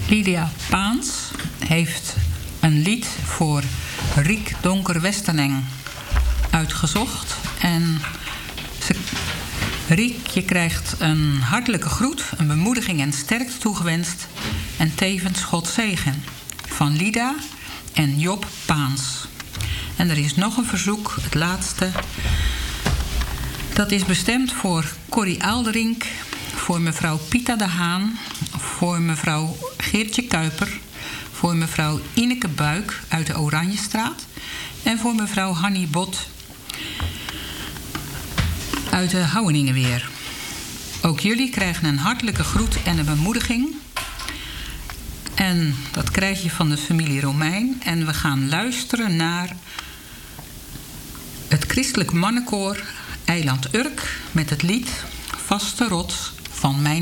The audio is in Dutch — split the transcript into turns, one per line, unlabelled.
Lydia Paans heeft een lied voor Riek Donker Westerneng uitgezocht. En Riek, je krijgt een hartelijke groet, een bemoediging en sterkte toegewenst. En tevens Gods zegen. Van Lida en Job Paans. En er is nog een verzoek, het laatste. Dat is bestemd voor Corrie Aalderink, voor mevrouw Pieter de Haan, voor mevrouw Geertje Kuiper, voor mevrouw Ineke Buik uit de Oranjestraat en voor mevrouw Hannie Bot uit de Houweningenweer. Ook jullie krijgen een hartelijke groet en een bemoediging. En dat krijg je van de familie Romein. En we gaan luisteren naar het christelijk mannenkoor Eiland Urk met het lied Vaste Rots van mijn